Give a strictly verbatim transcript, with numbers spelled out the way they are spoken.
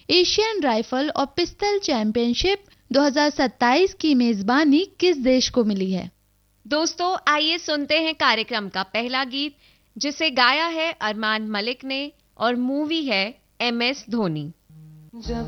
Asian rifle और pistol championship दो हज़ार सत्ताईस की मेजबानी किस देश को मिली है? दोस्तों, आइए सुनते हैं कार्यक्रम का पहला गीत, जिसे गाया है अरमान मलिक ने और मूवी है एम एस धोनी। जब